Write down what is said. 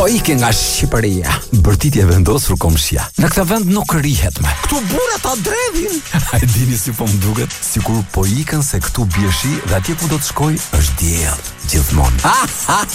Po ikin nga Shqipëria. Bërtitje vendosur Komshia. Në këtë vend nuk rihet më. Këtu burrat ta dredhin. A e dini si po më duket? Sikur po ikën se këtu bie shi dhe atje ku do të shkoj është diell gjithmonë.